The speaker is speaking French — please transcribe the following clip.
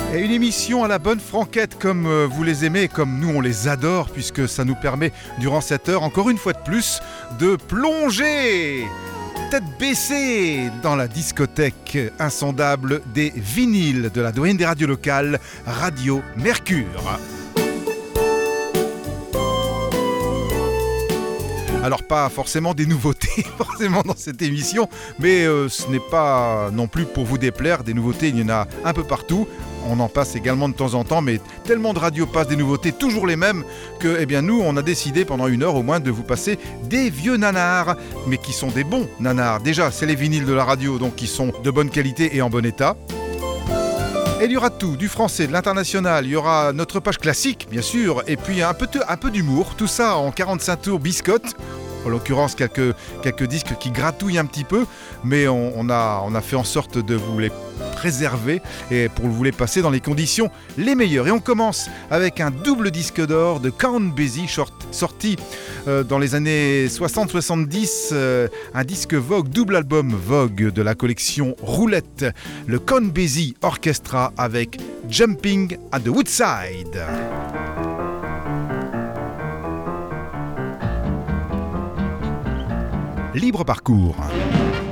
Et une émission à la bonne franquette comme vous les aimez et comme nous on les adore, puisque ça nous permet durant cette heure encore une fois de plus de plonger tête baissée dans la discothèque insondable des vinyles de la doyenne des radios locales, Radio Mercure. Alors pas forcément des nouveautés forcément dans cette émission, mais ce n'est pas non plus pour vous déplaire, des nouveautés il y en a un peu partout. On en passe également de temps en temps, mais tellement de radios passent des nouveautés, toujours les mêmes, que nous, on a décidé pendant une heure au moins de vous passer des vieux nanars, mais qui sont des bons nanars. Déjà, c'est les vinyles de la radio, donc qui sont de bonne qualité et en bon état. Et il y aura tout, du français, de l'international, il y aura notre page classique, bien sûr, et puis un peu d'humour, tout ça en 45 tours biscotte. En l'occurrence, quelques disques qui gratouillent un petit peu, mais on a fait en sorte de vous les préserver et pour vous les passer dans les conditions les meilleures. Et on commence avec un double disque d'or de Count Basie, sorti dans les années 60-70, un disque Vogue, double album Vogue de la collection Roulette, le Count Basie Orchestra avec Jumping at the Woodside. Libre parcours.